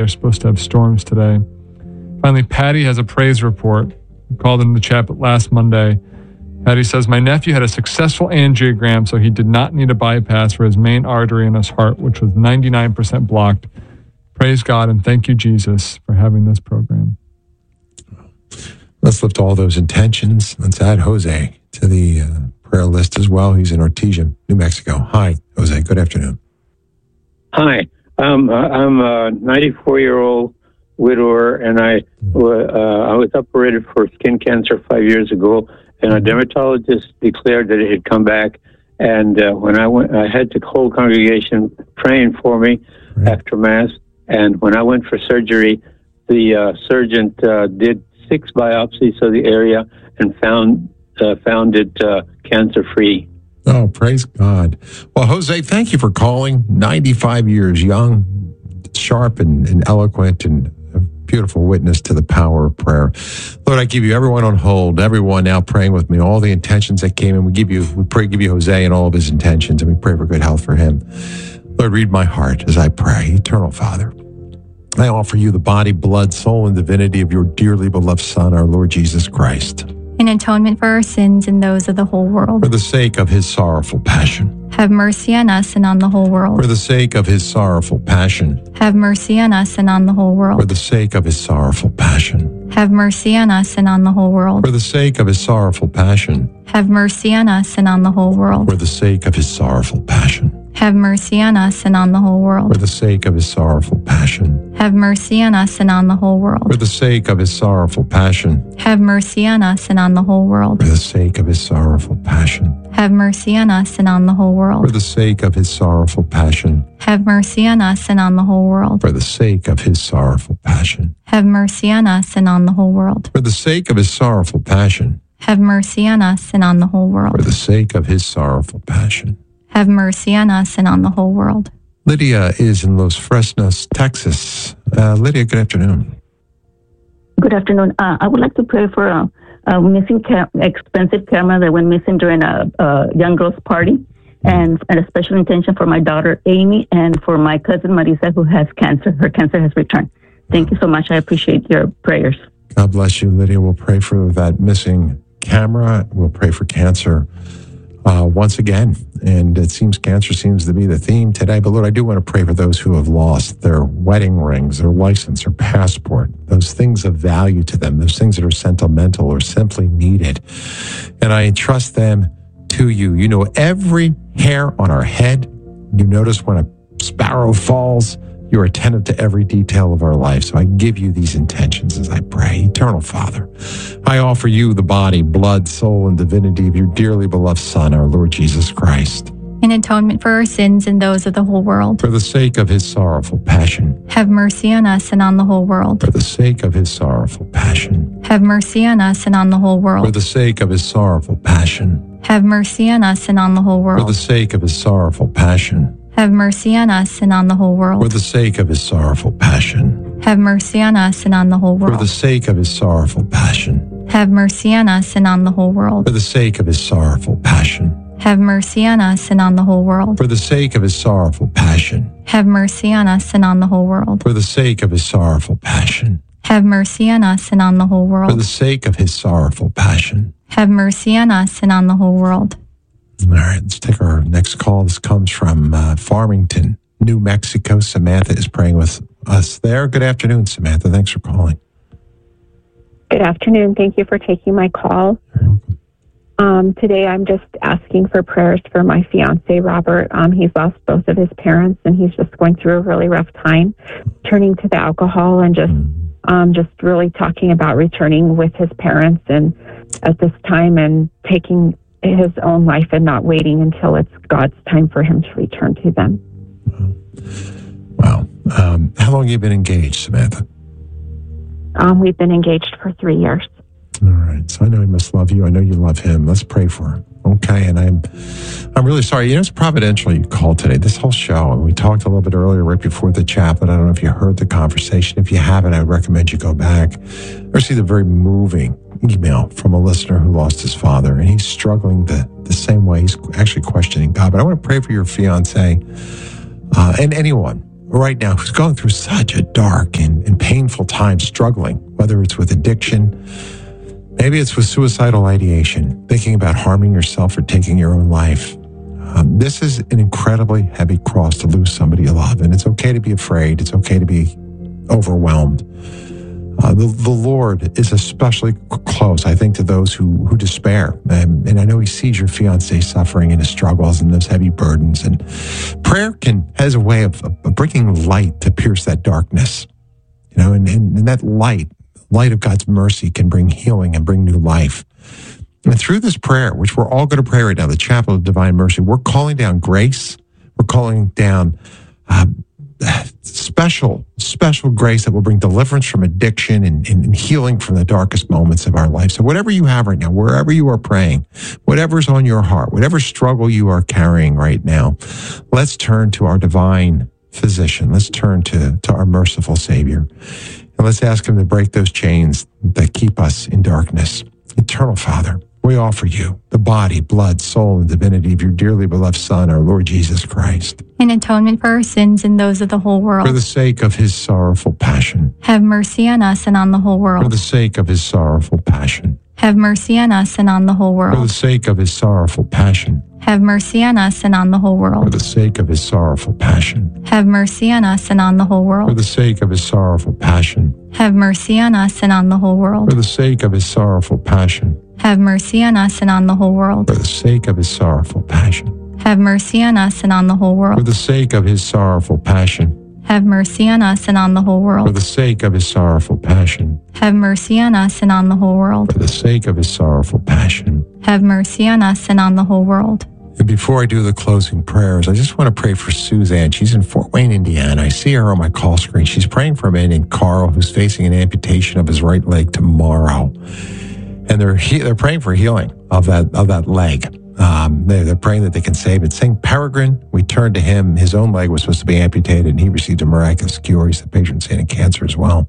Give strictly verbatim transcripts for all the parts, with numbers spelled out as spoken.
They're supposed to have storms today. Finally, Patty has a praise report. We called in the chat last Monday. Patty says, my nephew had a successful angiogram, so he did not need a bypass for his main artery in his heart, which was ninety-nine percent blocked. Praise God and thank you, Jesus, for having this program. Let's lift all those intentions. Let's add Jose to the uh, prayer list as well. He's in Artesia, New Mexico. Hi, Jose. Good afternoon. Hi. Um, I'm a ninety-four-year-old widower, and I, uh, I was operated for skin cancer five years ago, and a dermatologist declared that it had come back. And uh, when I went, I had the whole congregation praying for me right. after Mass. And when I went for surgery, the uh, surgeon uh, did six biopsies of the area and found uh, found it uh, cancer-free. Oh, praise God. Well, Jose, thank you for calling. ninety-five years young, sharp and, and eloquent, and a beautiful witness to the power of prayer. Lord, I give you everyone on hold, everyone now praying with me, all the intentions that came in. We give you, we pray, give you Jose and all of his intentions, and we pray for good health for him. Lord, read my heart as I pray. Eternal Father, I offer you the body, blood, soul, and divinity of your dearly beloved Son, our Lord Jesus Christ, in atonement for our sins and those of the whole world. For the sake of his sorrowful passion. Have mercy on us and on the whole world. For the sake of his sorrowful passion. Have mercy on us and on the whole world. For the sake of his sorrowful passion. Have mercy on us and on the whole world. For the sake of his sorrowful passion. Have mercy on us and on the whole world. For the sake of his sorrowful passion. Have mercy on us and on the whole world. For the sake of his sorrowful passion. Have mercy on us and on the whole world. For the sake of his sorrowful passion. Have mercy on us and on the whole world. For the sake of his sorrowful passion. Have mercy on us and on the whole world. For the sake of his sorrowful passion. Have mercy on us and on the whole world. For the sake of his sorrowful passion. Have mercy on us and on the whole world. For the sake of his sorrowful passion. Have mercy on us and on the whole world. For the sake of his sorrowful passion. Have mercy on us and on the whole world. Lydia is in Los Fresnos, Texas. Uh, Lydia, good afternoon. Good afternoon. Uh, I would like to pray for a, a missing ca- expensive camera that went missing during a, a young girl's party, and, and a special intention for my daughter Amy and for my cousin Marisa, who has cancer. Her cancer has returned. Thank you so much. I appreciate your prayers. God bless you, Lydia. We'll pray for that missing camera. We'll pray for cancer. Uh, once again, and it seems cancer seems to be the theme today. But Lord, I do want to pray for those who have lost their wedding rings, their license, their passport, those things of value to them, those things that are sentimental or simply needed. And I entrust them to you. You know every hair on our head. You notice when a sparrow falls. You're attentive to every detail of our life. So I give you these intentions as I pray. Eternal Father, I offer you the body, blood, soul, and divinity of your dearly beloved Son, our Lord Jesus Christ, in atonement for our sins and those of the whole world. For the sake of his sorrowful passion. Have mercy on us and on the whole world. For the sake of his sorrowful passion. Have mercy on us and on the whole world. For the sake of his sorrowful passion. Have mercy on us and on the whole world. For the sake of his sorrowful passion. Have mercy on us and on the whole world. For the sake of his sorrowful passion. Have mercy on us and on the whole world. For the sake of his sorrowful passion. Have mercy on us and on the whole world. For the sake of his sorrowful passion. Have mercy on us and on the whole world. For the sake of his sorrowful passion. Have mercy on us and on the whole world. For the sake of his sorrowful passion. Have mercy on us and on the whole world. For the sake of his sorrowful passion. Have mercy on us and on the whole world. All right, let's take our next call. This comes from uh, Farmington, New Mexico. Samantha is praying with us there. Good afternoon, Samantha. Thanks for calling. Good afternoon. Thank you for taking my call. You're welcome. Um, today, I'm just asking for prayers for my fiance, Robert. Um, he's lost both of his parents, and he's just going through a really rough time, turning to the alcohol and just, um, just really talking about returning with his parents and at this time and taking his own life and not waiting until it's God's time for him to return to them. Wow. Um, how long have you been engaged, Samantha? Um, we've been engaged for three years. All right. So I know he must love you. I know you love him. Let's pray for him. Okay. And I'm, I'm really sorry. You know, it's providential you called today. This whole show, and we talked a little bit earlier right before the chat, but I don't know if you heard the conversation. If you haven't, I recommend you go back or see the very moving email from a listener who lost his father, and he's struggling the, the same way. He's actually questioning God. But I want to pray for your fiance uh, and anyone right now who's going through such a dark and, and painful time, struggling, whether it's with addiction, maybe it's with suicidal ideation, thinking about harming yourself or taking your own life. Um, this is an incredibly heavy cross to lose somebody you love, and it's okay to be afraid. It's okay to be overwhelmed. Uh, the, the Lord is especially close, I think, to those who, who despair. And, and I know he sees your fiancé suffering and his struggles and those heavy burdens. And prayer can has a way of, of bringing light to pierce that darkness. You know, and, and, and that light, light of God's mercy can bring healing and bring new life. And through this prayer, which we're all going to pray right now, the Chapel of Divine Mercy, we're calling down grace. We're calling down uh, special, special grace that will bring deliverance from addiction and, and, and healing from the darkest moments of our life. So whatever you have right now, wherever you are praying, whatever's on your heart, whatever struggle you are carrying right now, let's turn to our divine physician. Let's turn to, to our merciful Savior. And let's ask him to break those chains that keep us in darkness. Eternal Father, we offer you the body, blood, soul, and divinity of your dearly beloved Son, our Lord Jesus Christ. In atonement for our sins and those of the whole world. For the sake of his sorrowful passion. Have mercy on us and on the whole world. For the sake of his sorrowful passion. Have mercy on us and on the whole world. For the sake of his sorrowful passion. Have mercy on us and on the whole world. For the sake of his sorrowful passion. Have mercy on us and on the whole world. For the sake of his sorrowful passion. Have mercy on us and on the whole world. For the sake of his sorrowful passion. Have mercy on us and on the whole world. For the sake of his sorrowful passion. Have mercy on us and on the whole world. For the sake of his sorrowful passion. Have mercy on us and on the whole world. For the sake of his sorrowful passion. Have mercy on us and on the whole world. For the sake of his sorrowful passion. Have mercy on us and on the whole world. And before I do the closing prayers, I just want to pray for Suzanne. She's in Fort Wayne, Indiana. I see her on my call screen. She's praying for a man named Carl who's facing an amputation of his right leg tomorrow. And they're he, they're praying for healing of that of that leg. Um, they're, they're praying that they can save it. Saint Peregrine, we turned to him. His own leg was supposed to be amputated, and he received a miraculous cure. He's the patron saint of cancer as well.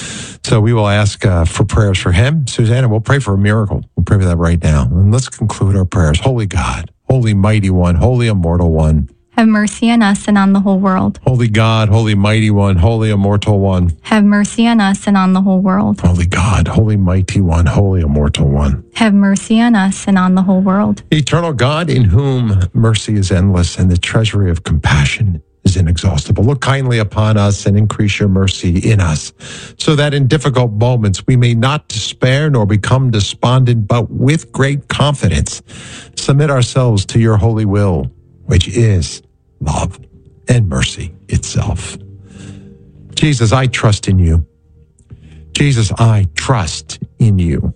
So we will ask uh, for prayers for him. Susanna, we'll pray for a miracle. We'll pray for that right now. And let's conclude our prayers. Holy God, Holy Mighty One, Holy Immortal One. Have mercy on us and on the whole world. Holy God, Holy Mighty One, Holy Immortal One. Have mercy on us and on the whole world. Holy God, Holy Mighty One, Holy Immortal One. Have mercy on us and on the whole world. Eternal God, in whom mercy is endless and the treasury of compassion is inexhaustible. Look kindly upon us and increase your mercy in us, so that in difficult moments we may not despair nor become despondent, but with great confidence submit ourselves to your holy will, which is love and mercy itself. Jesus, I trust in you. Jesus, I trust in you.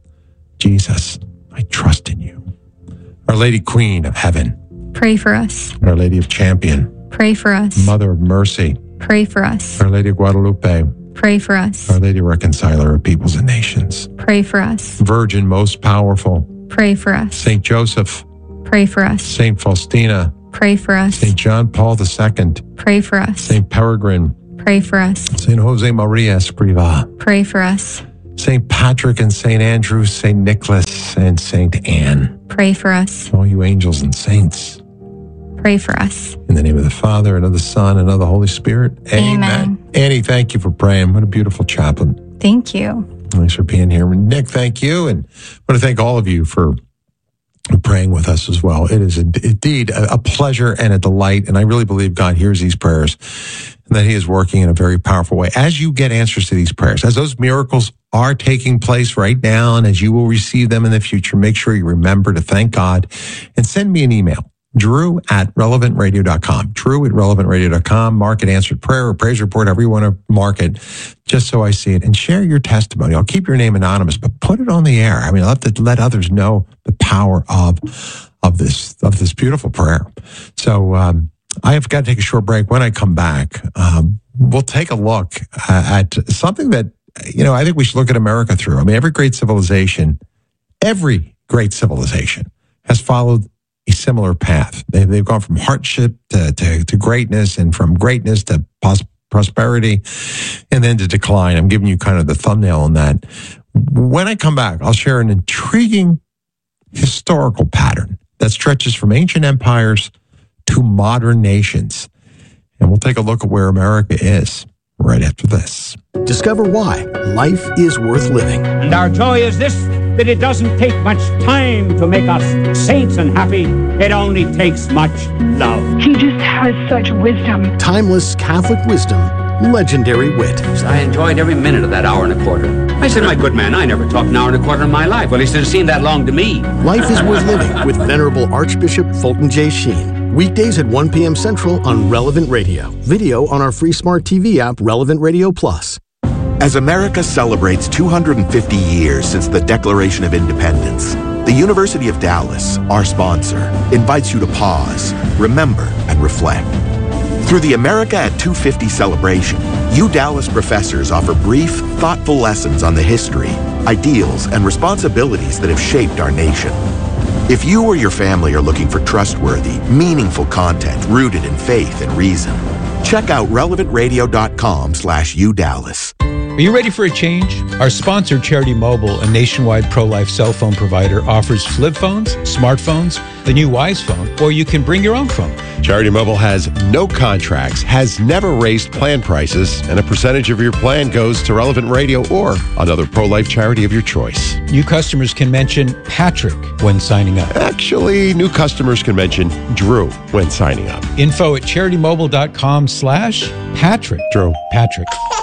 Jesus, I trust in you. Our Lady Queen of Heaven. Pray for us. Our Lady of Champion. Pray for us. Mother of Mercy. Pray for us. Our Lady of Guadalupe. Pray for us. Our Lady Reconciler of peoples and nations. Pray for us. Virgin most powerful. Pray for us. Saint Joseph. Pray for us. Saint Faustina. Pray for us. Saint John Paul the Second. Pray for us. Saint Peregrine. Pray for us. Saint Jose Maria Escriva. Pray for us. Saint Patrick and Saint Andrew, Saint Nicholas and Saint Anne. Pray for us. All you angels and saints. Pray for us. In the name of the Father, and of the Son, and of the Holy Spirit. Amen. Amen. Annie, thank you for praying. What a beautiful chaplain. Thank you. Thanks for being here. Nick, thank you. And I want to thank all of you for praying with us as well. It is indeed a pleasure and a delight. And I really believe God hears these prayers and that he is working in a very powerful way. As you get answers to these prayers, as those miracles are taking place right now, and as you will receive them in the future, make sure you remember to thank God and send me an email. Drew at relevant radio dot com. Drew at relevant radio dot com. Mark it answered prayer or praise report, however you want to mark it, just so I see it. And share your testimony. I'll keep your name anonymous, but put it on the air. I mean, I'll have to let others know the power of of this of this beautiful prayer. So um, I have got to take a short break. When I come back, um, we'll take a look at something that, you know, I think we should look at America through. I mean, every great civilization, every great civilization has followed a similar path. They've, they've gone from hardship to, to, to greatness, and from greatness to pos- prosperity, and then to decline. I'm giving you kind of the thumbnail on that. When I come back, I'll share an intriguing historical pattern that stretches from ancient empires to modern nations. And we'll take a look at where America is right after this. Discover why life is worth living. And our joy is this, that it doesn't take much time to make us saints and happy. It only takes much love. He just has such wisdom. Timeless Catholic wisdom, legendary wit. I enjoyed every minute of that hour and a quarter. I said, my good man, I never talked an hour and a quarter in my life. Well, he said, it seemed that long to me. Life is worth living with Venerable Archbishop Fulton J. Sheen. Weekdays at one p.m. Central on Relevant Radio. Video on our free smart T V app, Relevant Radio Plus. As America celebrates two hundred fifty years since the Declaration of Independence, the University of Dallas, our sponsor, invites you to pause, remember, and reflect. Through the America at two fifty celebration, U Dallas professors offer brief, thoughtful lessons on the history, ideals, and responsibilities that have shaped our nation. If you or your family are looking for trustworthy, meaningful content rooted in faith and reason, check out relevant radio dot com slash U Dallas. Are you ready for a change? Our sponsor, Charity Mobile, a nationwide pro-life cell phone provider, offers flip phones, smartphones, the new Wise phone, or you can bring your own phone. Charity Mobile has no contracts, has never raised plan prices, and a percentage of your plan goes to Relevant Radio or another pro-life charity of your choice. New customers can mention Patrick when signing up. Actually, new customers can mention Drew when signing up. Info at charitymobile.com slash Patrick. Drew. Patrick.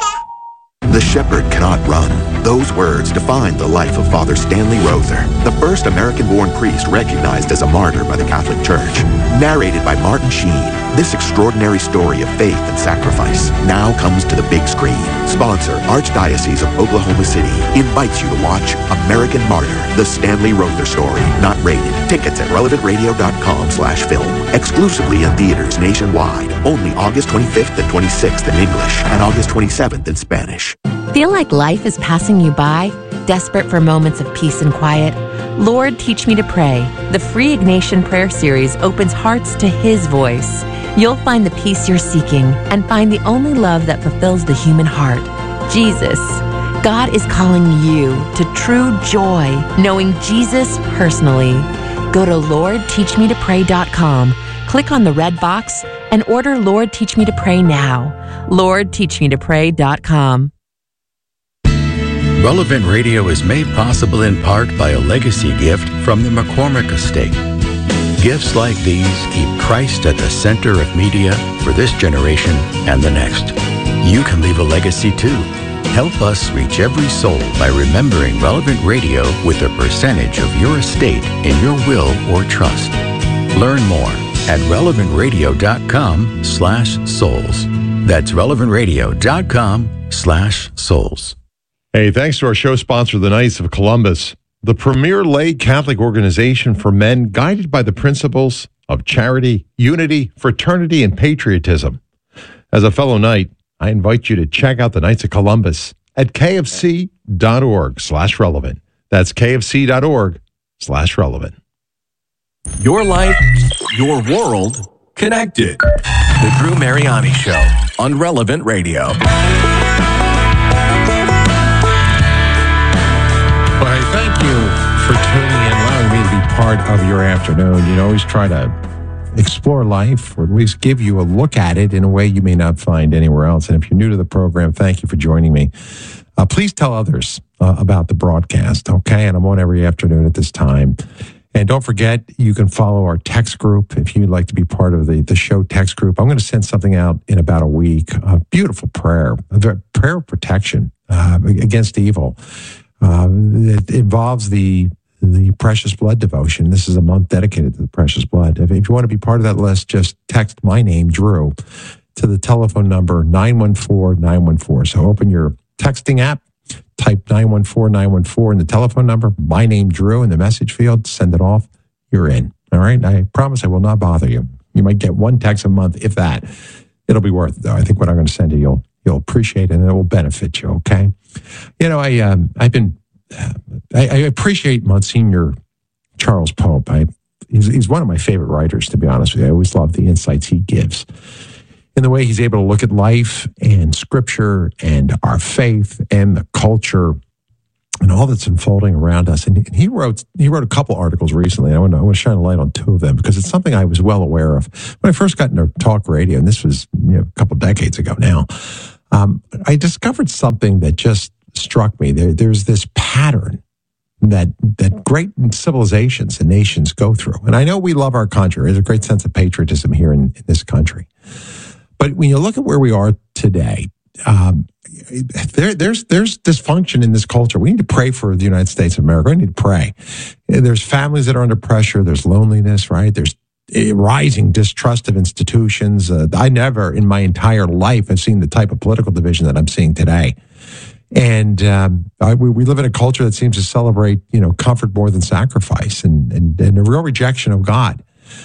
The shepherd cannot run. Those words define the life of Father Stanley Rother, the first American-born priest recognized as a martyr by the Catholic Church. Narrated by Martin Sheen, this extraordinary story of faith and sacrifice now comes to the big screen. Sponsor, Archdiocese of Oklahoma City, invites you to watch American Martyr, the Stanley Rother story. Not rated. Tickets at relevant radio dot com slash film. Exclusively in theaters nationwide. Only August twenty-fifth and twenty-sixth in English and August twenty-seventh in Spanish. Feel like life is passing you by? Desperate for moments of peace and quiet? Lord, Teach Me to Pray. The free Ignatian Prayer Series opens hearts to His voice. You'll find the peace you're seeking and find the only love that fulfills the human heart, Jesus. God is calling you to true joy, knowing Jesus personally. Go to lord teach me to pray dot com, click on the red box, and order Lord Teach Me to Pray now. lord teach me to pray dot com. Relevant Radio is made possible in part by a legacy gift from the McCormick Estate. Gifts like these keep Christ at the center of media for this generation and the next. You can leave a legacy too. Help us reach every soul by remembering Relevant Radio with a percentage of your estate in your will or trust. Learn more at relevant radio dot com slash souls. That's relevant radio dot com slash souls. Hey, thanks to our show sponsor, the Knights of Columbus, the premier lay Catholic organization for men guided by the principles of charity, unity, fraternity, and patriotism. As a fellow Knight, I invite you to check out the Knights of Columbus at kfc.org slash relevant. That's kfc.org slash relevant. Your life, your world, connected. The Drew Mariani Show on Relevant Radio. Well, hey, thank you for tuning in, allowing me to be part of your afternoon. You know, always try to explore life, or at least give you a look at it in a way you may not find anywhere else. And if you're new to the program, thank you for joining me. Uh, please tell others uh, about the broadcast, okay? And I'm on every afternoon at this time. And don't forget, you can follow our text group if you'd like to be part of the, the show text group. I'm going to send something out in about a week, a beautiful prayer, a prayer of protection uh, against evil. Uh, it involves the the Precious Blood devotion. This is a month dedicated to the Precious Blood. If, if you want to be part of that list, just text my name, Drew, to the telephone number nine one four nine one four. So open your texting app, type nine one four nine one four in the telephone number, my name, Drew, in the message field, send it off. You're in. All right? I promise I will not bother you. You might get one text a month, if that. It'll be worth it, though. I think what I'm going to send you, you'll you'll appreciate it, and it will benefit you, okay? You know, I, um, I've been, uh, I, I appreciate Monsignor Charles Pope. I, he's, he's one of my favorite writers, to be honest with you. I always love the insights he gives in the way he's able to look at life and scripture and our faith and the culture and all that's unfolding around us. And he wrote he wrote a couple articles recently. I want to, I want to shine a light on two of them because it's something I was well aware of when I first got into talk radio, and this was you know, a couple decades ago now. Um, I discovered something that just struck me. There, there's this pattern that that great civilizations and nations go through. And I know we love our country. There's a great sense of patriotism here in, in this country. But when you look at where we are today, um, there, there's there's dysfunction in this culture. We need to pray for the United States of America. We need to pray. There's families that are under pressure. There's loneliness, right? There's rising distrust of institutions. Uh, I never in my entire life have seen the type of political division that I'm seeing today. And um, I, we, we live in a culture that seems to celebrate, you know, comfort more than sacrifice, and and, and a real rejection of God.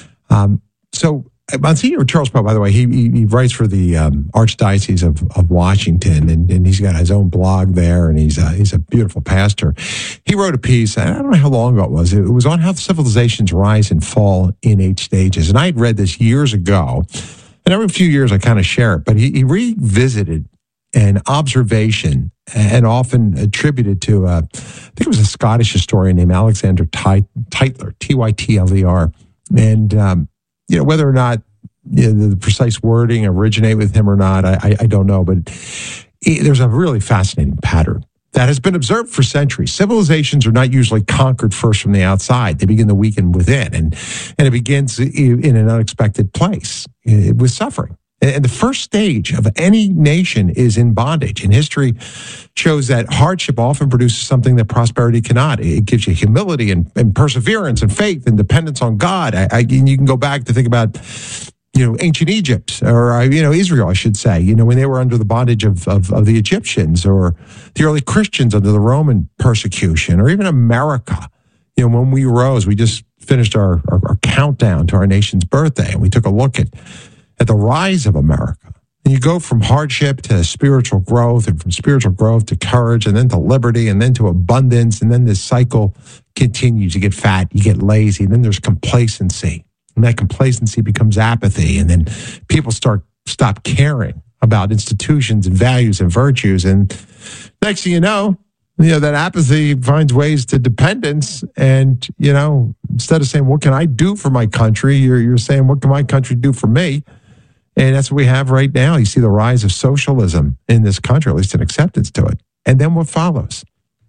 Um, so, Monsignor Charles Pope, by the way, he he, he writes for the um, Archdiocese of, of Washington, and, and he's got his own blog there, and he's a, he's a beautiful pastor. He wrote a piece, and I don't know how long ago it was. It was on how civilizations rise and fall in eight stages, and I had read this years ago, and every few years I kind of share it. But he, he revisited an observation, and often attributed to, uh, I think it was a Scottish historian named Alexander Tytler, T Y T L E R. And, um, you know, whether or not you know, the precise wording originate with him or not, I, I, I don't know. But it, there's a really fascinating pattern that has been observed for centuries. Civilizations are not usually conquered first from the outside. They begin to weaken within. And, and it begins in an unexpected place with suffering. And the first stage of any nation is in bondage. And history shows that hardship often produces something that prosperity cannot. It gives you humility and, and perseverance and faith and dependence on God. I, I, you can go back to think about, you know, ancient Egypt or, you know, Israel, I should say, you know, when they were under the bondage of, of, of the Egyptians, or the early Christians under the Roman persecution, or even America. You know, when we rose, we just finished our, our, our countdown to our nation's birthday, and we took a look at at the rise of America. And you go from hardship to spiritual growth, and from spiritual growth to courage, and then to liberty, and then to abundance. And then this cycle continues. You get fat, you get lazy, and then there's complacency. And that complacency becomes apathy. And then people start, stop caring about institutions and values and virtues. And next thing you know, you know, that apathy finds ways to dependence. And, you know, instead of saying, what can I do for my country? You're, you're saying, what can my country do for me? And that's what we have right now. You see the rise of socialism in this country, at least an acceptance to it. And then what follows?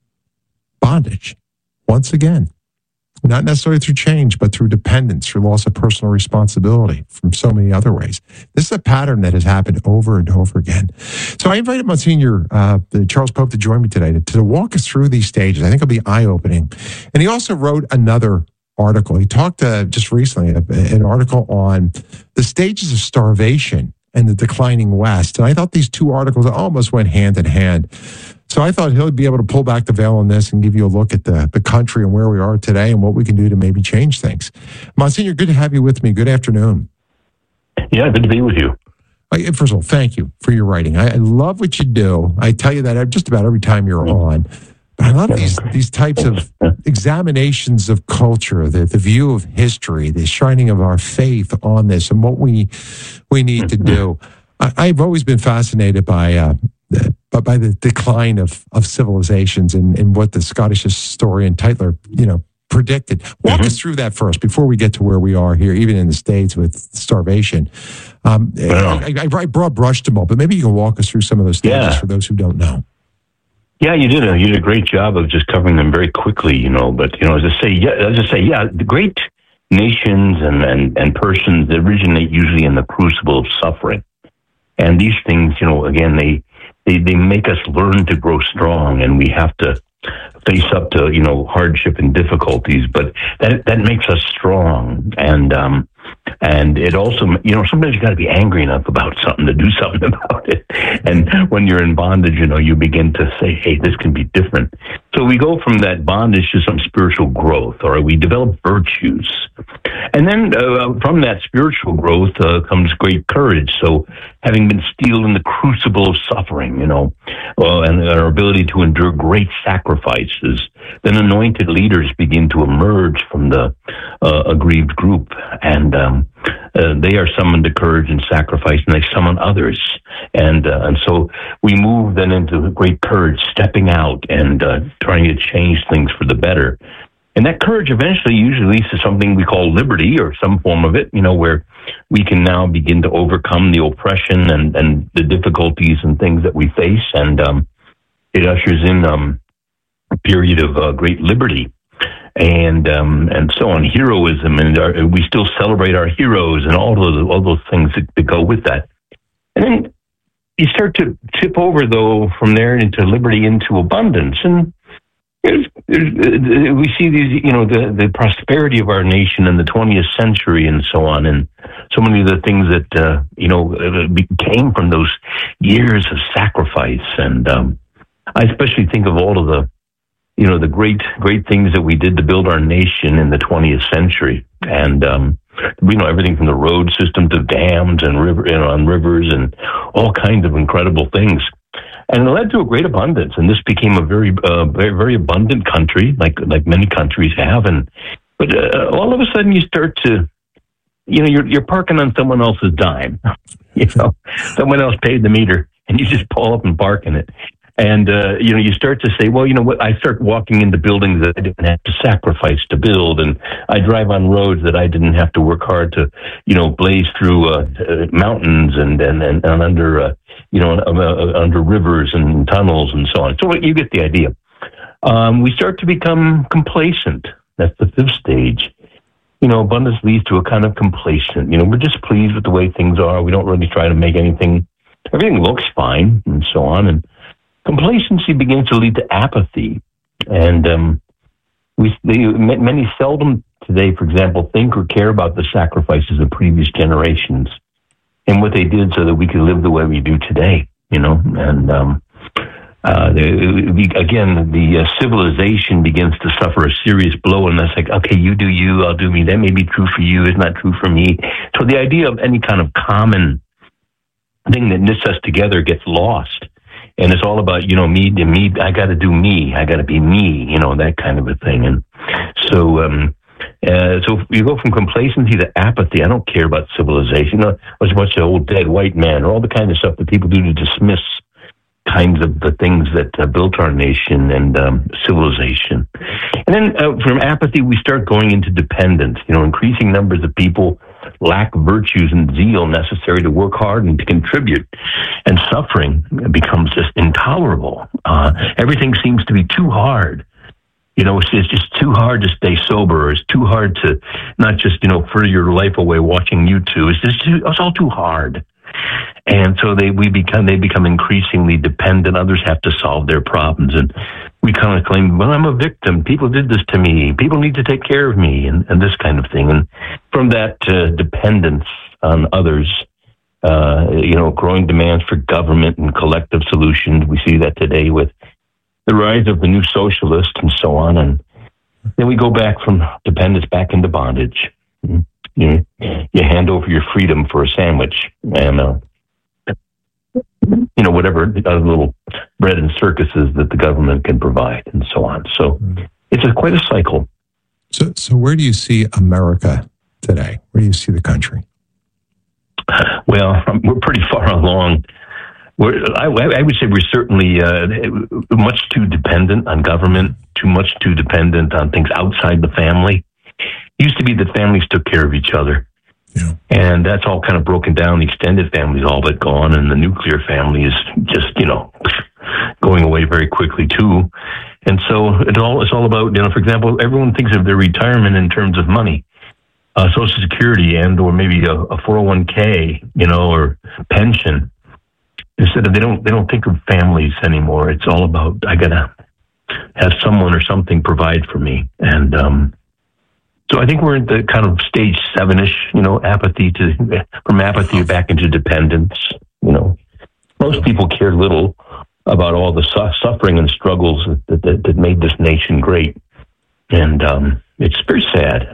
Bondage. Once again, not necessarily through change, but through dependence, through loss of personal responsibility, from so many other ways. This is a pattern that has happened over and over again. So I invited Monsignor uh, Charles Pope to join me today to, to walk us through these stages. I think it'll be eye-opening. And he also wrote another article. He talked uh, just recently, an article on the stages of starvation and the declining West. And I thought these two articles almost went hand in hand. So I thought he'll be able to pull back the veil on this and give you a look at the, the country and where we are today and what we can do to maybe change things. Monsignor, good to have you with me. Good afternoon. Yeah, good to be with you. First of all, thank you for your writing. I, I love what you do. I tell you that just about every time you're on. But I love these these types of examinations of culture, the, the view of history, the shining of our faith on this and what we we need to do. I, I've always been fascinated by uh, the, by the decline of, of civilizations and, and what the Scottish historian Tytler, you know, predicted. Walk mm-hmm. us through that first before we get to where we are here, even in the States with starvation. Um, wow. I, I, I broad brushed them all, but maybe you can walk us through some of those stages yeah. for those who don't know. Yeah, you did. A, you did a great job of just covering them very quickly, you know. But you know, as I say, yeah, as I say, yeah, the great nations and, and, and persons originate usually in the crucible of suffering, and these things, you know, again, they they they make us learn to grow strong, and we have to face up to you know hardship and difficulties. But that that makes us strong, and um, and it also, you know, sometimes you got to be angry enough about something to do something about it. And when you're in bondage, you know, you begin to say, hey, this can be different. So we go from that bondage to some spiritual growth, or we develop virtues. And then uh, from that spiritual growth uh, comes great courage. So having been steeled in the crucible of suffering, you know, uh, and our ability to endure great sacrifices then anointed leaders begin to emerge from the uh, aggrieved group, and um, uh, they are summoned to courage and sacrifice, and they summon others. And uh, and so we move then into great courage, stepping out and uh, trying to change things for the better. And that courage eventually usually leads to something we call liberty, or some form of it, you know, where we can now begin to overcome the oppression and, and the difficulties and things that we face. And um, it ushers in um, a period of uh, great liberty and um, and so on, heroism. And our, we still celebrate our heroes and all those, all those things that, that go with that. And then you start to tip over, though, from there into liberty, into abundance. And There's, there's, we see these, you know, the, the prosperity of our nation in the twentieth century and so on, and so many of the things that, uh, you know, came from those years of sacrifice. And um, I especially think of all of the, you know, the great, great things that we did to build our nation in the twentieth century. And, um, you know, everything from the road system to dams and river, you know, on rivers and all kinds of incredible things. And it led to a great abundance, and this became a very, uh, very, very abundant country, like like many countries have. And but uh, all of a sudden, you start to, you know, you're you're parking on someone else's dime. You know, someone else paid the meter, and you just pull up and park in it. And uh, you know, you start to say, well, you know what? I start walking into buildings that I didn't have to sacrifice to build, and I drive on roads that I didn't have to work hard to, you know, blaze through uh, uh, mountains and and and, and under. Uh, you know, uh, under rivers and tunnels and so on. So you get the idea. Um, we start to become complacent. That's the fifth stage. You know, abundance leads to a kind of complacent. You know, we're just pleased with the way things are. We don't really try to make anything, everything looks fine and so on. And complacency begins to lead to apathy. And um, we they, many seldom today, for example, think or care about the sacrifices of previous generations and what they did so that we could live the way we do today, you know. And um, uh, the, again, the uh, civilization begins to suffer a serious blow, and that's like, okay, you do you, I'll do me. That may be true for you, it's not true for me. So the idea of any kind of common thing that knits us together gets lost, and it's all about, you know, me, me. I got to do me. I got to be me, you know, that kind of a thing. And so. Um, Uh, so you go from complacency to apathy. I don't care about civilization. You know, as much an old dead white man, or all the kind of stuff that people do to dismiss kinds of the things that uh, built our nation and um, civilization. And then uh, from apathy, we start going into dependence. You know, increasing numbers of people lack virtues and zeal necessary to work hard and to contribute, and suffering becomes just intolerable. Uh, everything seems to be too hard. You know, it's, it's just too hard to stay sober. Or it's too hard to not just, you know, fritter your life away watching YouTube. It's just too, it's all too hard. And so they we become they become increasingly dependent. Others have to solve their problems, and we kind of claim, well, I'm a victim. People did this to me. People need to take care of me, and, and this kind of thing. And from that uh, dependence on others, uh, you know, growing demands for government and collective solutions. We see that today with the rise of the new socialists and so on. And then we go back from dependence back into bondage. You know, you hand over your freedom for a sandwich and, uh, you know, whatever other little bread and circuses that the government can provide and so on. So it's a, quite a cycle. So, so where do you see America today? Where do you see the country? Well, we're pretty far along. We're, I, I would say we're certainly uh, much too dependent on government, too much too dependent on things outside the family. It used to be that families took care of each other. Yeah. And that's all kind of broken down. The extended family's all but gone, and the nuclear family is just, you know, going away very quickly too. And so it's all it's all about, you know, for example, everyone thinks of their retirement in terms of money, uh, Social Security and or maybe a, a four oh one k, you know, or pension. Instead of they don't they don't think of families anymore. It's all about, I gotta have someone or something provide for me. And um, so I think we're in the kind of stage seven-ish, you know, apathy to from apathy back into dependence. You know, most people care little about all the su- suffering and struggles that, that that made this nation great, and um, it's very sad.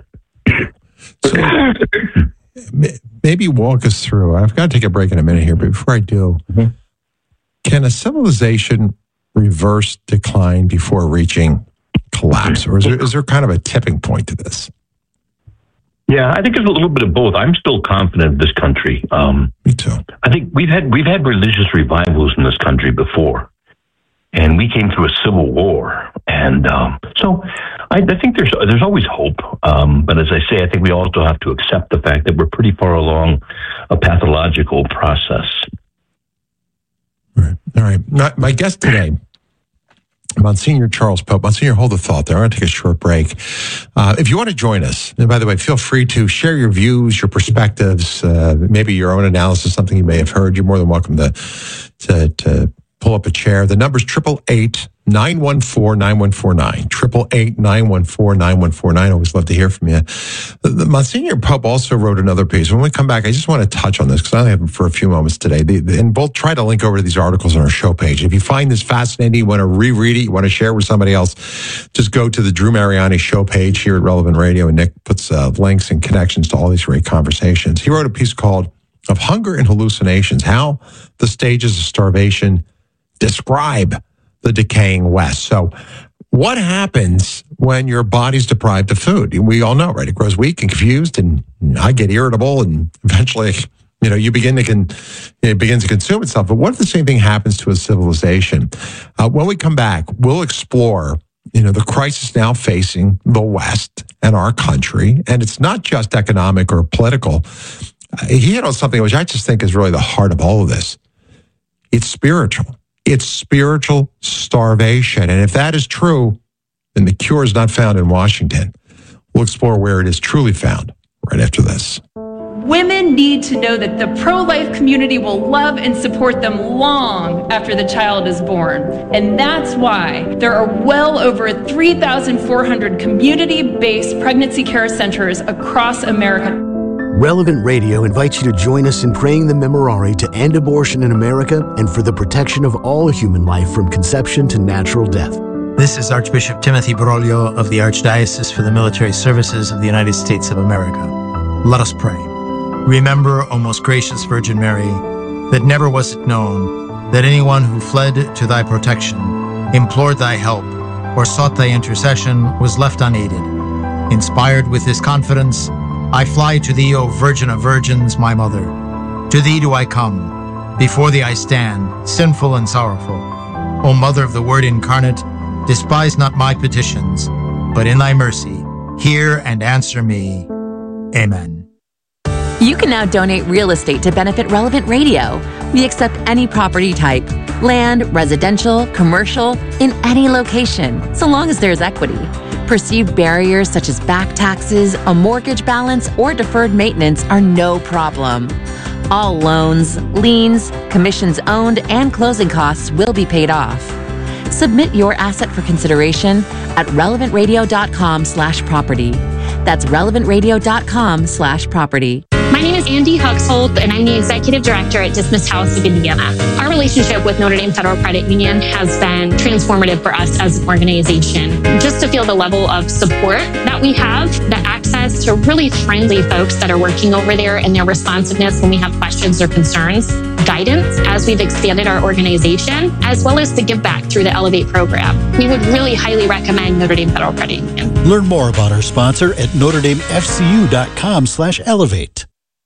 So, maybe walk us through. I've got to take a break in a minute here, but before I do, mm-hmm. Can a civilization reverse decline before reaching collapse, or is there, is there kind of a tipping point to this? Yeah, I think it's a little bit of both. I'm still confident in this country. Um, Me too. I think we've had we've had religious revivals in this country before, and we came through a civil war, and um, so I, I think there's there's always hope. Um, but as I say, I think we also have to accept the fact that we're pretty far along a pathological process. Right. All right. My, my guest today, Monsignor Charles Pope. Monsignor, hold the thought there. I'm going to take a short break. Uh, if you want to join us, and by the way, feel free to share your views, your perspectives, uh, maybe your own analysis, something you may have heard. You're more than welcome to to, to pull up a chair. The number's triple eight nine one four nine one four nine. Triple eight nine one four nine one four nine. Always love to hear from you. The, the Monsignor Pope also wrote another piece. When we come back, I just want to touch on this because I only have him for a few moments today. The, the, and we'll try to link over to these articles on our show page. If you find this fascinating, you want to reread it, you want to share with somebody else, just go to the Drew Mariani show page here at Relevant Radio, and Nick puts uh, links and connections to all these great conversations. He wrote a piece called "Of Hunger and Hallucinations: How the Stages of Starvation Describe the Decaying West." So what happens when your body's deprived of food? We all know, right? It grows weak and confused, and I get irritable, and eventually, you know, you begin to con- it begins to consume itself. But what if the same thing happens to a civilization? Uh, when we come back, we'll explore, you know, the crisis now facing the West and our country. And it's not just economic or political. Uh, he hit on something which I just think is really the heart of all of this. It's spiritual. It's spiritual starvation. And if that is true, then the cure is not found in Washington. We'll explore where it is truly found right after this. Women need to know that the pro-life community will love and support them long after the child is born. And that's why there are well over three thousand four hundred community-based pregnancy care centers across America. Relevant Radio invites you to join us in praying the Memorare to end abortion in America and for the protection of all human life from conception to natural death. This is Archbishop Timothy Broglio of the Archdiocese for the Military Services of the United States of America. Let us pray. Remember, O most gracious Virgin Mary, that never was it known that anyone who fled to thy protection, implored thy help, or sought thy intercession was left unaided. Inspired with this confidence, I fly to thee, O Virgin of Virgins, my mother. To thee do I come. Before thee I stand, sinful and sorrowful. O Mother of the Word incarnate, despise not my petitions, but in thy mercy, hear and answer me. Amen. You can now donate real estate to benefit Relevant Radio. We accept any property type, land, residential, commercial, in any location, so long as there's equity. Perceived barriers such as back taxes, a mortgage balance, or deferred maintenance are no problem. All loans, liens, commissions owned, and closing costs will be paid off. Submit your asset for consideration at relevantradio.com slash property. That's relevantradio.com slash property. My name is Andy Huxhold, and I'm the Executive Director at Dismiss House of Indiana. Our relationship with Notre Dame Federal Credit Union has been transformative for us as an organization. Just to feel the level of support that we have, the access to really friendly folks that are working over there, and their responsiveness when we have questions or concerns, guidance as we've expanded our organization, as well as the give back through the Elevate program. We would really highly recommend Notre Dame Federal Credit Union. Learn more about our sponsor at notre dame f c u dot com slash elevate.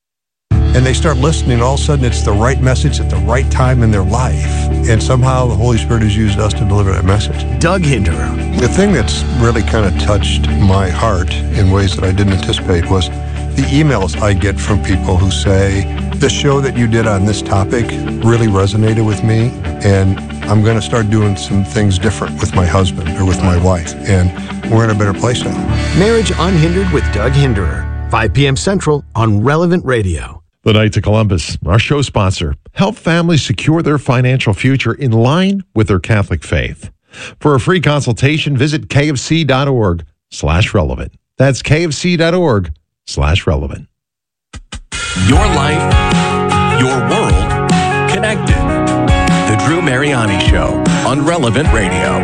And they start listening, all of a sudden it's the right message at the right time in their life. And somehow the Holy Spirit has used us to deliver that message. Doug Hinderer. The thing that's really kind of touched my heart in ways that I didn't anticipate was the emails I get from people who say, the show that you did on this topic really resonated with me, and I'm going to start doing some things different with my husband or with my wife, and we're in a better place now. Marriage Unhindered with Doug Hinderer, five p.m. Central on Relevant Radio. The Knights of Columbus, our show sponsor, help families secure their financial future in line with their Catholic faith. For a free consultation, visit kfc.org slash relevant. That's kfc.org slash relevant. Your life, your world, connected. The Drew Mariani Show on Relevant Radio.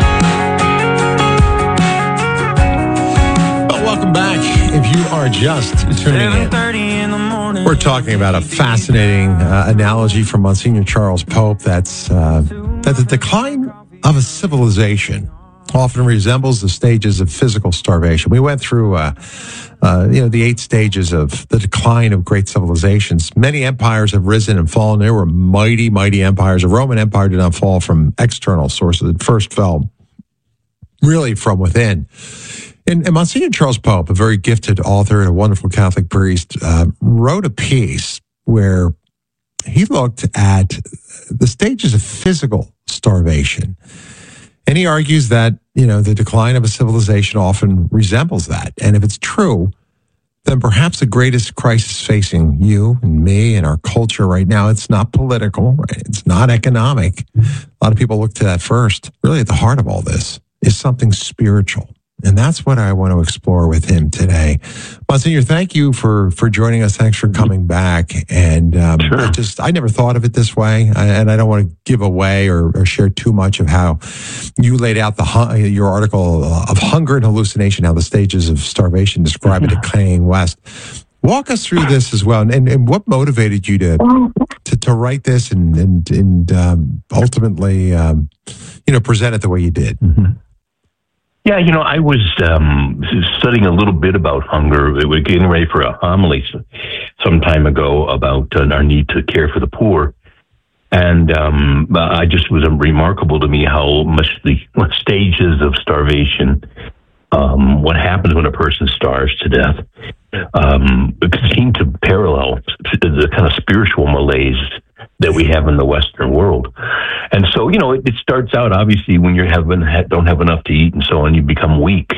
Well, welcome back. If you are just tuning in, we're talking about a fascinating uh, analogy from Monsignor Charles Pope that's uh, that the decline of a civilization often resembles the stages of physical starvation. We went through, uh, uh, you know, the eight stages of the decline of great civilizations. Many empires have risen and fallen. There were mighty, mighty empires. The Roman Empire did not fall from external sources. It first fell really from within. And, and Monsignor Charles Pope, a very gifted author and a wonderful Catholic priest, uh, wrote a piece where he looked at the stages of physical starvation. And he argues that, you know, the decline of a civilization often resembles that. And if it's true, then perhaps the greatest crisis facing you and me and our culture right now, it's not political, right? It's not economic. A lot of people look to that first. Really at the heart of all this is something spiritual. And that's what I want to explore with him today. Monsignor, thank you for, for joining us. Thanks for coming back. And um, sure. I just, I never thought of it this way. I, and I don't want to give away or, or share too much of how you laid out the your article of Hunger and Hallucination, how the stages of starvation describe a decaying West. Walk us through this as well. And, and what motivated you to, to, to write this and, and, and um, ultimately, um, you know, present it the way you did? Mm-hmm. Yeah, you know, I was um, studying a little bit about hunger. We were getting ready for a homily some time ago about uh, our need to care for the poor. And um, I just was remarkable to me how much the stages of starvation, um, what happens when a person starves to death, um, seem to parallel the kind of spiritual malaise that we have in the Western world. And so, you know, it, it starts out obviously when you having don't have enough to eat and so on, you become weak.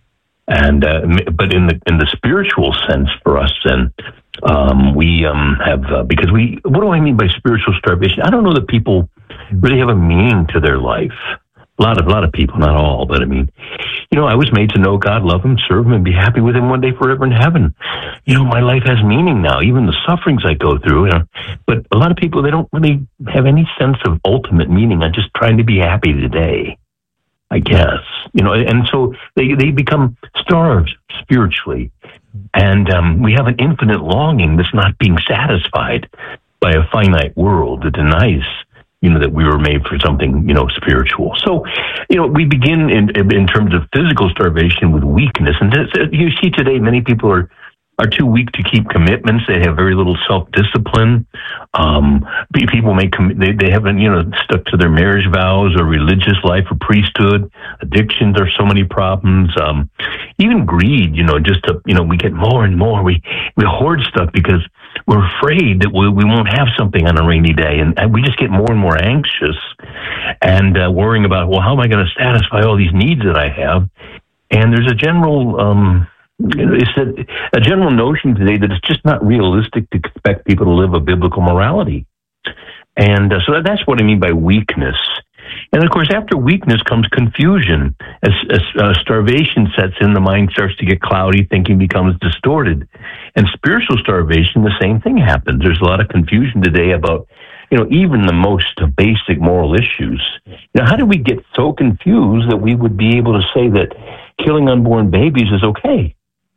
And uh, but in the in the spiritual sense for us, then um, we um, have uh, because we. What do I mean by spiritual starvation? I don't know that people really have a meaning to their life. A lot of a lot of people, not all, but I mean, you know, I was made to know God, love Him, serve Him, and be happy with Him one day forever in heaven. You know, my life has meaning now, even the sufferings I go through. You know, but a lot of people, they don't really have any sense of ultimate meaning. I'm just trying to be happy today, I guess. You know, and so they they become starved spiritually, and um, we have an infinite longing that's not being satisfied by a finite world that denies, you know, that we were made for something, you know, spiritual. So, you know, we begin in in terms of physical starvation with weakness. And this, you see today, many people are, are too weak to keep commitments. They have very little self-discipline. Um, people make, they, they haven't, you know, stuck to their marriage vows or religious life or priesthood. Addictions are so many problems. Um, even greed, you know, just to, you know, we get more and more. We, we hoard stuff because we're afraid that we, we won't have something on a rainy day. And, and we just get more and more anxious and uh, worrying about, well, how am I going to satisfy all these needs that I have? And there's a general, um, you know, it's a, a general notion today that it's just not realistic to expect people to live a biblical morality. And uh, so that, that's what I mean by weakness. And of course, after weakness comes confusion. As, as uh, starvation sets in, the mind starts to get cloudy, thinking becomes distorted. And spiritual starvation, the same thing happens. There's a lot of confusion today about, you know, even the most basic moral issues. Now, how did we get so confused that we would be able to say that killing unborn babies is okay?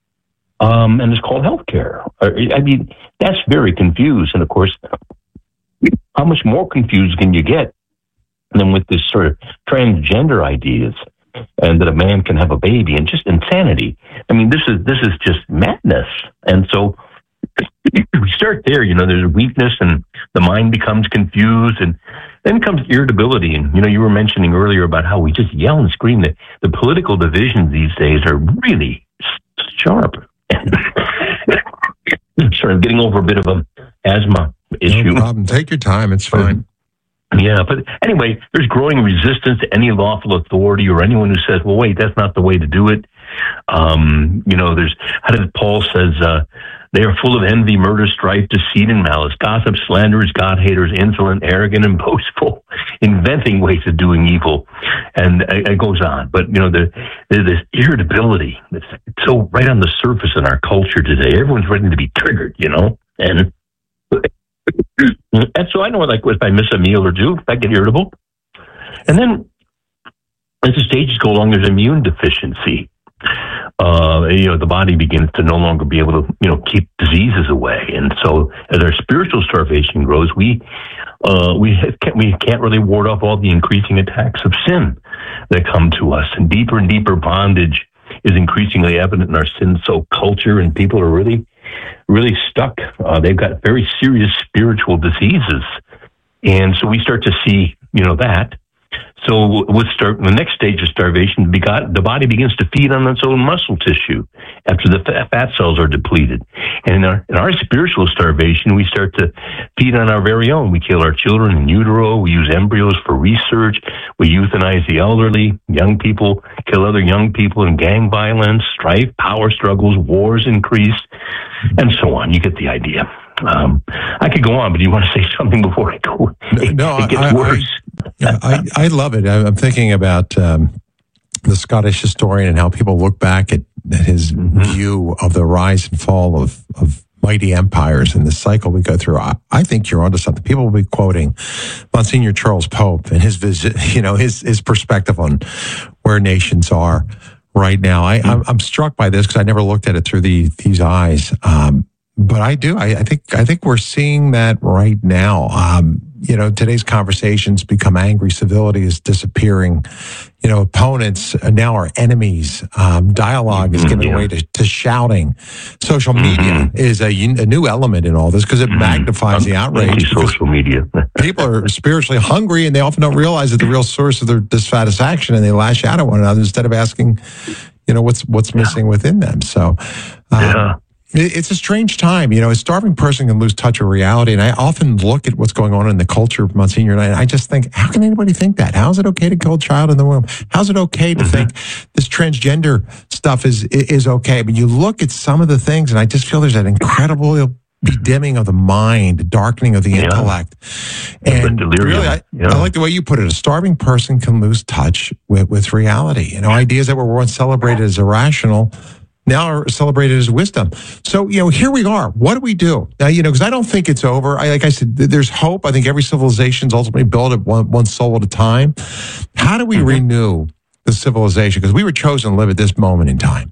Um, and it's called healthcare. I mean, that's very confused. And of course, how much more confused can you get than with this sort of transgender ideas and that a man can have a baby and just insanity? I mean, this is this is just madness. And so we start there, you know, there's weakness and the mind becomes confused, and then comes irritability. And, you know, you were mentioning earlier about how we just yell and scream. That the political divisions these days are really sharp. Sorry, I'm getting over a bit of an asthma issue. No problem. Take your time. It's fine. Yeah, but anyway, there's growing resistance to any lawful authority or anyone who says, well, wait, that's not the way to do it. Um, you know, there's, how did Paul says, uh, they are full of envy, murder, strife, deceit, and malice, gossip, slanderers, God-haters, insolent, arrogant, and boastful, inventing ways of doing evil. And it goes on. But, you know, there, there's this irritability that's so right on the surface in our culture today. Everyone's ready to be triggered, you know? And and so I know, like, if I miss a meal or two, I get irritable. And then as the stages go along, there's immune deficiency. Uh, you know, the body begins to no longer be able to, you know, keep diseases away. And so as our spiritual starvation grows, we uh, we can't, we can't really ward off all the increasing attacks of sin. that come to us. And deeper and deeper bondage is increasingly evident in our sin-soaked culture, and people are really, really stuck. Uh, they've got very serious spiritual diseases. And so we start to see, you know, that. So with start, the next stage of starvation, the body begins to feed on its own muscle tissue after the fat cells are depleted. And in our, in our spiritual starvation, we start to feed on our very own. We kill our children in utero. We use embryos for research. We euthanize the elderly. Young people kill other young people in gang violence, strife, power struggles, wars increase, and so on. You get the idea. Um, I could go on, but do you want to say something before I go? It, no, it gets I, worse. I, I, I love it. I'm thinking about um, the Scottish historian and how people look back at, at his mm-hmm. view of the rise and fall of, of mighty empires and the cycle we go through. I, I think you're onto something. People will be quoting Monsignor Charles Pope and his visit, you know, his his perspective on where nations are right now. I, mm-hmm. I'm, I'm struck by this because I never looked at it through the, these eyes. Um, But I do. I, I think. I think we're seeing that right now. Um, you know, today's conversations become angry. Civility is disappearing. You know, opponents now are enemies. Um, dialogue is giving yeah. way to, to shouting. Social media mm-hmm. is a, a new element in all this because it mm-hmm. magnifies the outrage. Social media. People are spiritually hungry, and they often don't realize that the real source of their dissatisfaction, and they lash out at one another instead of asking, you know, what's what's yeah. missing within them. So. Um, yeah. It's a strange time. You know, a starving person can lose touch of reality. And I often look at what's going on in the culture, Monsignor, and I just think, how can anybody think that? How is it okay to kill a child in the womb? How's it okay to mm-hmm. think this transgender stuff is is okay? But you look at some of the things, and I just feel there's an incredible bedimming of the mind, darkening of the yeah. intellect. And really, I, yeah. I like the way you put it. A starving person can lose touch with, with reality. You know, ideas that were once celebrated as irrational now are celebrated as wisdom. So, you know, here we are. What do we do? Now, you know, because I don't think it's over. I, like I said, there's hope. I think every civilization is ultimately built at one, one soul at a time. How do we mm-hmm. renew the civilization? Because we were chosen to live at this moment in time.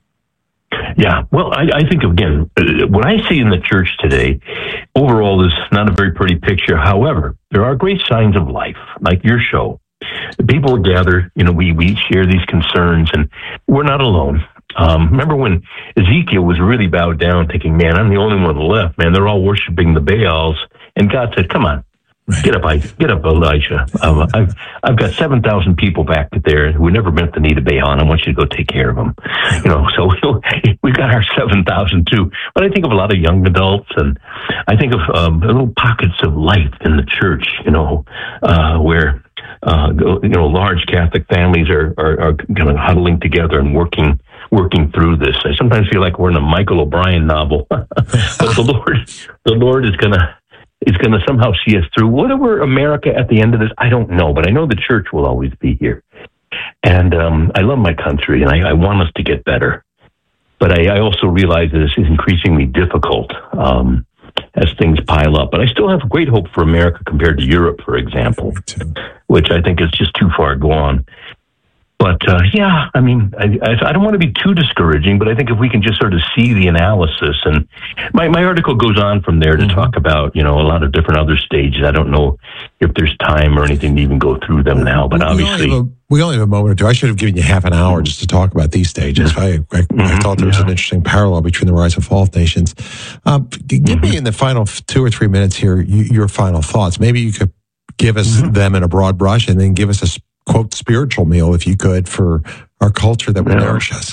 Yeah, well, I, I think, again, what I see in the church today, overall, is not a very pretty picture. However, there are great signs of life, like your show. People gather, you know, we, we share these concerns, and we're not alone. Um, remember when Ezekiel was really bowed down, thinking, man, I'm the only one left, man. They're all worshiping the Baals. And God said, come on, right. get up, get up, Elijah. Um, I've, I've got seven thousand people back there who never met the need of Baal, and I want you to go take care of them. You know, so we've got our seven thousand too. But I think of a lot of young adults, and I think of um, little pockets of life in the church, you know, uh, where, uh, you know, large Catholic families are, are, are kind of huddling together and working working through this. I sometimes feel like we're in a Michael O'Brien novel, but the Lord, the Lord is gonna is gonna somehow see us through. Whatever America at the end of this, I don't know, but I know the church will always be here, and um, I love my country, and I, I want us to get better. But I, I also realize that this is increasingly difficult um, as things pile up. But I still have great hope for America compared to Europe, for example, which I think is just too far gone. But, uh, yeah, I mean, I, I don't want to be too discouraging, but I think if we can just sort of see the analysis, and my, my article goes on from there to mm-hmm. talk about, you know, a lot of different other stages. I don't know if there's time or anything to even go through them now, but we obviously... Only a, we only have a moment or two. I should have given you half an hour just to talk about these stages. I, I, mm-hmm. I thought there was yeah. an interesting parallel between the rise and fall of nations. Um, give mm-hmm. me in the final two or three minutes here you, your final thoughts. Maybe you could give us mm-hmm. them in a broad brush and then give us a quote spiritual meal, if you could, for our culture that would yeah. nourish us.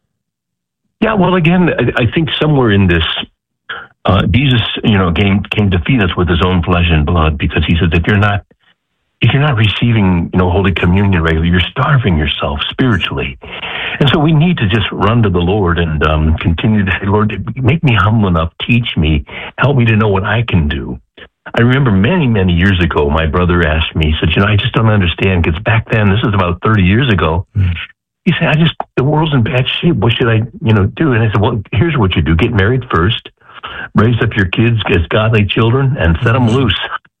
Yeah, well, again, I, I think somewhere in this, uh, Jesus, you know, came came to feed us with his own flesh and blood, because he says if you're not if you're not receiving, you know, Holy Communion regularly, you're starving yourself spiritually. And so we need to just run to the Lord and um, continue to say, Lord, make me humble enough, teach me, help me to know what I can do. I remember many, many years ago, my brother asked me, he said, you know, I just don't understand, because back then, this is about thirty years ago, mm. he said, I just, the world's in bad shape. What should I, you know, do? And I said, well, here's what you do. Get married first, raise up your kids as godly children, and set them loose.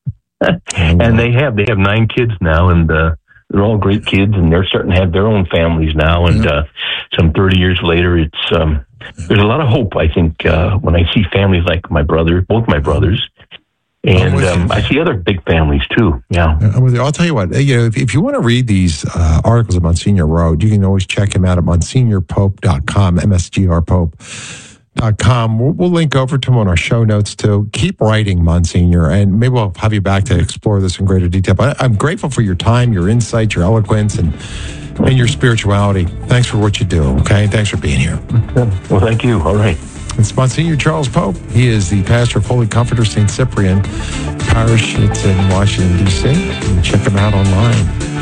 And they have, they have nine kids now, and uh, they're all great kids, and they're starting to have their own families now. And uh, some thirty years later, it's, um, there's a lot of hope, I think, uh, when I see families like my brother, both my brothers, And um, I see other big families too. Yeah. I'm with you. I'll tell you what, you know, if, if you want to read these uh, articles of Monsignor wrote, you can always check him out at Monsignor Pope dot com, M S G R Pope dot com. We'll, we'll link over to him on our show notes too. Keep writing, Monsignor, and maybe we'll have you back to explore this in greater detail. But I'm grateful for your time, your insight, your eloquence, and and your spirituality. Thanks for what you do, okay? Thanks for being here. Well, thank you. All right. It's Monsignor Charles Pope. He is the pastor of Holy Comforter Saint Cyprian Parish. It's in Washington, D C You can check him out online.